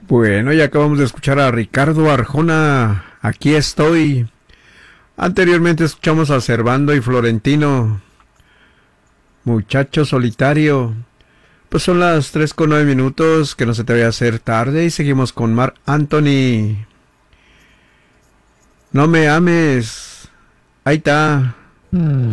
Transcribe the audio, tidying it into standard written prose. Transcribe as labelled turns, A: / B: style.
A: Bueno, ya acabamos de escuchar a Ricardo Arjona, Aquí estoy. Anteriormente escuchamos a Servando y Florentino, Muchacho Solitario. Pues son las 3:09, que no se te vaya a hacer tarde, y seguimos con Marc Anthony. No me ames. Ahí está.